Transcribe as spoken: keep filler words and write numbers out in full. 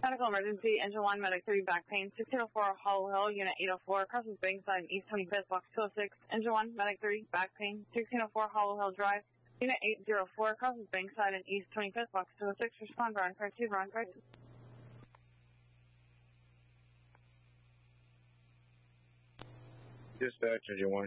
Medical emergency, engine one, medic three, back pain, sixteen oh four Hollow Hill, unit eight oh four, crosses Bankside, East twenty-fifth, box two oh six. Engine one, medic three, back pain, sixteen oh four Hollow Hill Drive, unit eight oh four, crosses Bankside and East twenty-fifth, box two oh six. Respond, Brown Car two, Brown Car two. Dispatch, engine one.